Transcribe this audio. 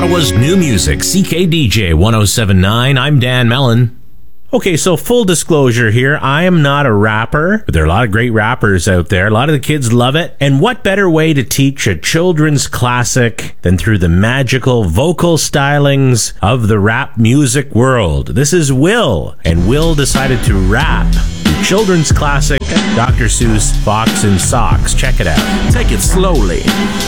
Ottawa's new music, CKDJ 1079. I'm Dan Mellon. Okay, so full disclosure here, I am not a rapper, but there are a lot of great rappers out there. A lot of the kids love it. And what better way to teach a children's classic than through the magical vocal stylings of the rap music world? This is Will, and Will decided to rap the children's classic, Dr. Seuss, Fox and Socks. Check it out. Take it slowly.